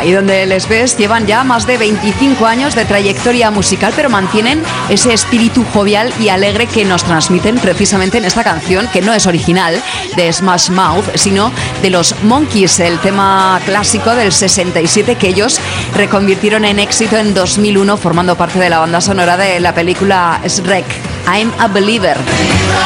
y donde les ves llevan ya más de 25 años de trayectoria musical, pero mantienen ese espíritu jovial y alegre que nos transmiten precisamente en esta canción, que no es original de Smash Mouth, sino de los Monkees, el tema clásico del 67 que ellos reconvirtieron en éxito en 2001, formando parte de la banda sonora de la película Shrek, I'm a Believer.